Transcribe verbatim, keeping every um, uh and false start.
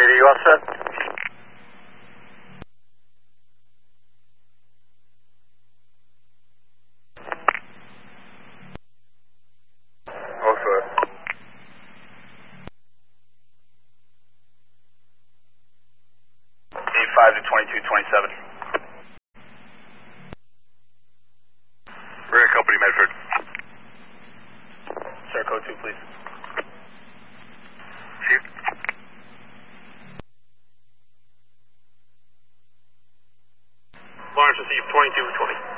City, you all set? All set. eighty-five to twenty-two twenty-seven. Rear Company Medford. Sir, code two, please. Chief. Lawrence received twenty-two twenty.